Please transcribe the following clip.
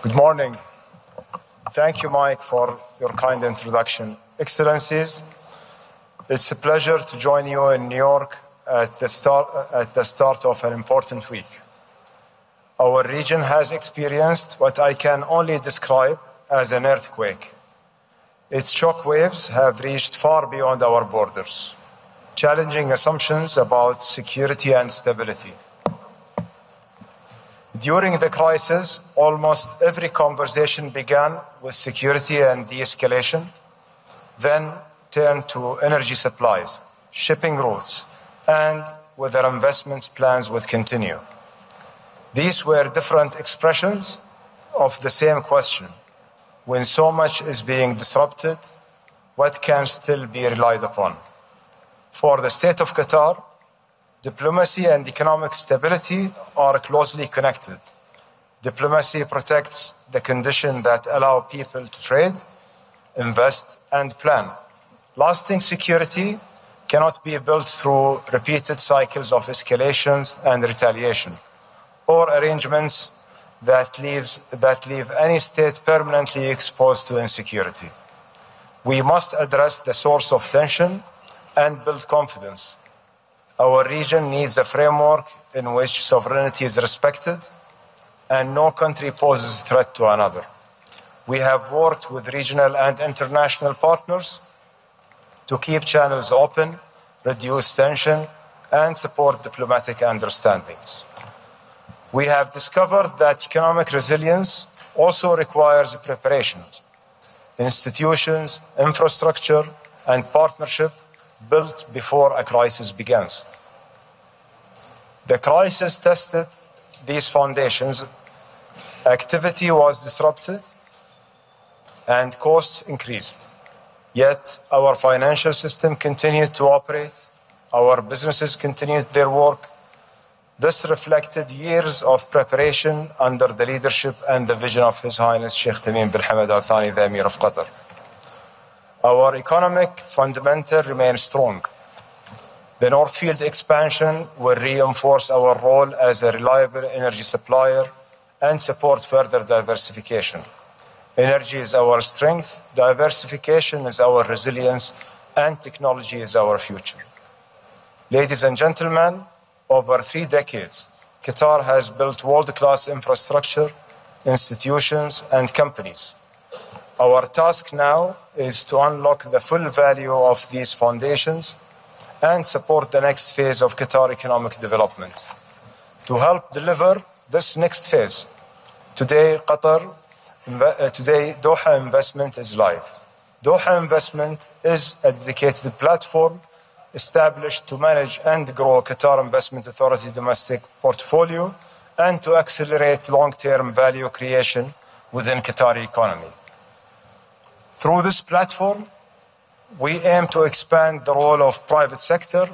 Good morning. Thank you, Mike, for your kind introduction. Excellencies, it's a pleasure to join you in New York at the start of an important week. Our region has experienced what I can only describe as an earthquake. Its shock waves have reached far beyond our borders, challenging assumptions about security and stability. During the crisis, almost every conversation began with security and de-escalation, then turned to energy supplies, shipping routes, and whether investment plans would continue. These were different expressions of the same question. When so much is being disrupted, what can still be relied upon? For the state of Qatar, diplomacy and economic stability are closely connected. Diplomacy protects the conditions that allow people to trade, invest, and plan. Lasting security cannot be built through repeated cycles of escalations and retaliation, or arrangements that leave any state permanently exposed to insecurity. We must address the source of tension and build confidence. Our region needs a framework in which sovereignty is respected and no country poses a threat to another. We have worked with regional and international partners to keep channels open, reduce tension, and support diplomatic understandings. We have discovered that economic resilience also requires preparation. Institutions, infrastructure, and partnership built before a crisis begins. The crisis tested these foundations. Activity was disrupted and costs increased. Yet our financial system continued to operate. Our businesses continued their work. This reflected years of preparation under the leadership and the vision of His Highness Sheikh Tamim bin Hamad Al Thani, the Emir of Qatar. Our economic fundamentals remain strong. The North Field expansion will reinforce our role as a reliable energy supplier and support further diversification. Energy is our strength, diversification is our resilience, and technology is our future. Ladies and gentlemen, over 3 decades, Qatar has built world-class infrastructure, institutions, and companies. Our task now is to unlock the full value of these foundations and support the next phase of Qatar economic development. To help deliver this next phase, today Doha Investment is live. Doha Investment is a dedicated platform established to manage and grow Qatar Investment Authority domestic portfolio and to accelerate long-term value creation within Qatari economy. Through this platform, we aim to expand the role of private sector